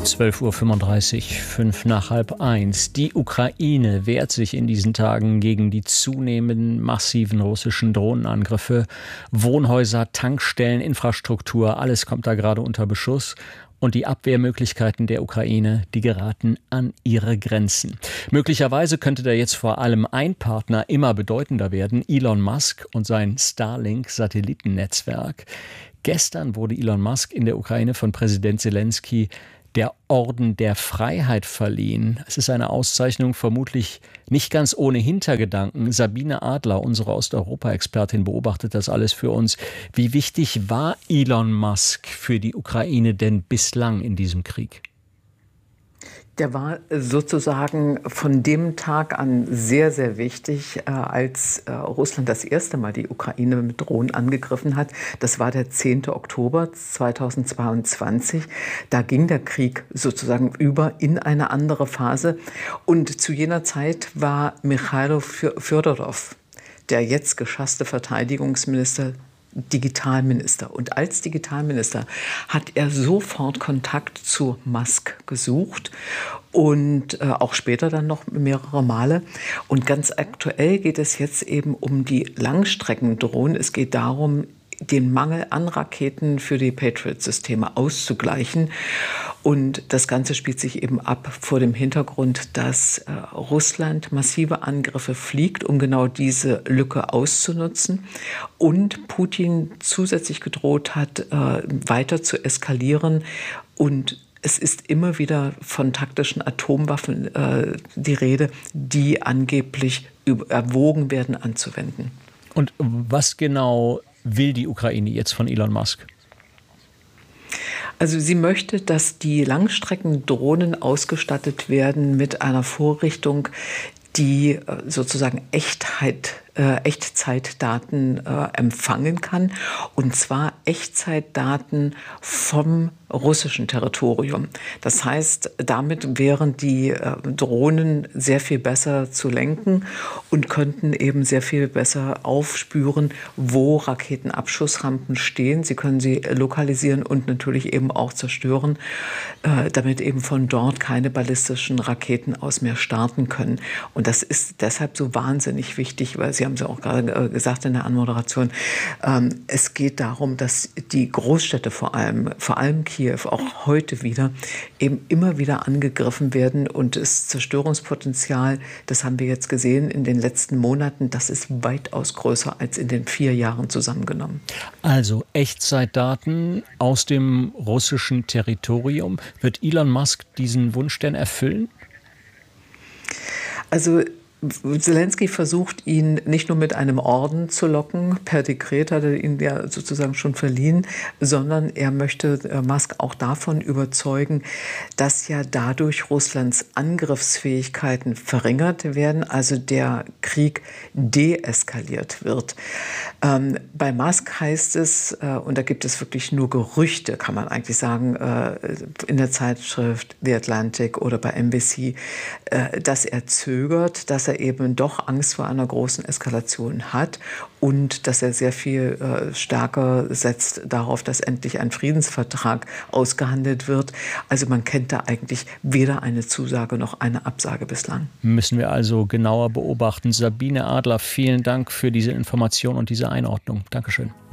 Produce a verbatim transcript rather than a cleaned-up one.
zwölf Uhr fünfunddreißig, fünf nach halb eins. Die Ukraine wehrt sich in diesen Tagen gegen die zunehmenden massiven russischen Drohnenangriffe. Wohnhäuser, Tankstellen, Infrastruktur, alles kommt da gerade unter Beschuss. Und die Abwehrmöglichkeiten der Ukraine, die geraten an ihre Grenzen. Möglicherweise könnte da jetzt vor allem ein Partner immer bedeutender werden, Elon Musk und sein Starlink-Satellitennetzwerk. Gestern wurde Elon Musk in der Ukraine von Präsident Zelensky der Orden der Freiheit verliehen. Es ist eine Auszeichnung vermutlich nicht ganz ohne Hintergedanken. Sabine Adler, unsere Osteuropa-Expertin, beobachtet das alles für uns. Wie wichtig war Elon Musk für die Ukraine denn bislang in diesem Krieg? Der war sozusagen von dem Tag an sehr, sehr wichtig, äh, als äh, Russland das erste Mal die Ukraine mit Drohnen angegriffen hat. Das war der zehnte Oktober zweitausendzweiundzwanzig. Da ging der Krieg sozusagen über in eine andere Phase. Und zu jener Zeit war Michailo Fjodorow, der jetzt geschasste Verteidigungsminister, Digitalminister. Und als Digitalminister hat er sofort Kontakt zu Musk gesucht und äh, auch später dann noch mehrere Male. Und ganz aktuell geht es jetzt eben um die Langstreckendrohnen. Es geht darum, den Mangel an Raketen für die Patriot-Systeme auszugleichen. Und das Ganze spielt sich eben ab vor dem Hintergrund, dass äh, Russland massive Angriffe fliegt, um genau diese Lücke auszunutzen. Und Putin zusätzlich gedroht hat, äh, weiter zu eskalieren. Und es ist immer wieder von taktischen Atomwaffen äh, die Rede, die angeblich erwogen werden anzuwenden. Und was genau will die Ukraine jetzt von Elon Musk? Also sie möchte, dass die Langstreckendrohnen ausgestattet werden mit einer Vorrichtung, die sozusagen Echtheit, äh, Echtzeitdaten äh, empfangen kann. Und zwar Echtzeitdaten vom russischen Territorium. Das heißt, damit wären die äh, Drohnen sehr viel besser zu lenken und könnten eben sehr viel besser aufspüren, wo Raketenabschussrampen stehen. Sie können sie lokalisieren und natürlich eben auch zerstören, äh, damit eben von dort keine ballistischen Raketen aus mehr starten können. Und das ist deshalb so wahnsinnig wichtig, weil Sie haben es ja auch gerade gesagt in der Anmoderation, ähm, es geht darum, dass die Großstädte vor allem, vor allem Kiew, auch heute wieder, eben immer wieder angegriffen werden. Und das Zerstörungspotenzial, das haben wir jetzt gesehen in den letzten Monaten, das ist weitaus größer als in den vier Jahren zusammengenommen. Also Echtzeitdaten aus dem russischen Territorium. Wird Elon Musk diesen Wunsch denn erfüllen? Also Zelensky versucht, ihn nicht nur mit einem Orden zu locken, per Dekret hat er ihn ja sozusagen schon verliehen, sondern er möchte Musk auch davon überzeugen, dass ja dadurch Russlands Angriffsfähigkeiten verringert werden, also der Krieg deeskaliert wird. Ähm, bei Musk heißt es, äh, und da gibt es wirklich nur Gerüchte, kann man eigentlich sagen, äh, in der Zeitschrift The Atlantic oder bei N B C, äh, dass er zögert, dass er eben doch Angst vor einer großen Eskalation hat und dass er sehr viel äh, stärker setzt darauf, dass endlich ein Friedensvertrag ausgehandelt wird. Also man kennt da eigentlich weder eine Zusage noch eine Absage bislang. Müssen wir also genauer beobachten. Sabine Adler, vielen Dank für diese Information und diese Einordnung. Dankeschön.